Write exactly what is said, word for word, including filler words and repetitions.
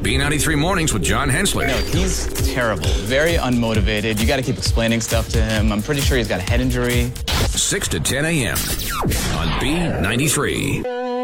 B ninety-three Mornings with John Hensley. No, he's terrible. Very unmotivated. You got to keep explaining stuff to him. I'm pretty sure he's got a head injury. six to ten a.m. on B ninety-three.